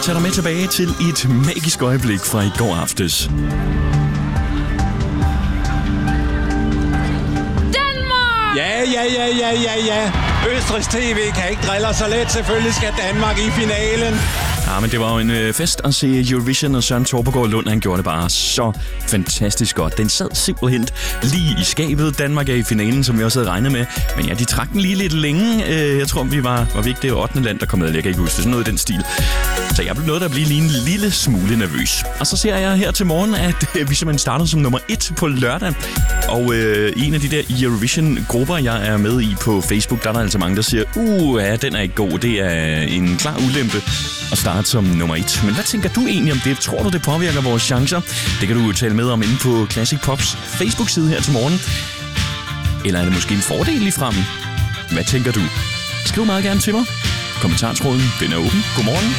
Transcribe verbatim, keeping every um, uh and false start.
at tage dig med tilbage til et magisk øjeblik fra i går aftes. Danmark! Ja, ja, ja, ja, ja, ja. Østrigs T V kan ikke drille så let. Selvfølgelig skal Danmark i finalen. Ja, men det var jo en øh, fest at se Eurovision, og Søren Torpegaard Lund, han gjorde det bare så fantastisk godt. Den sad simpelthen lige i skabet. Danmark er i finalen, som vi også havde regnet med. Men ja, de trak den lige lidt længe. Øh, jeg tror, vi var, var vi ikke det ottende land, der kom med. Jeg kan ikke huske det. Sådan noget i den stil. Så jeg blev nødt til at blive lige en lille smule nervøs. Og så ser jeg her til morgen, at øh, vi simpelthen startede som nummer et på lørdag. Og øh, en af de der Eurovision-grupper, jeg er med i på Facebook, der er der altså mange, der siger, uh, ja, den er ikke god. Det er en klar ulempe at starte som nummer et. Men hvad tænker du egentlig om det? Tror du, det påvirker vores chancer? Det kan du tale med om inde på Classic Pops Facebook-side her til morgen. Eller er det måske en fordel i frem? Hvad tænker du? Skriv meget gerne til mig. Kommentartråden, den er åben. Godmorgen.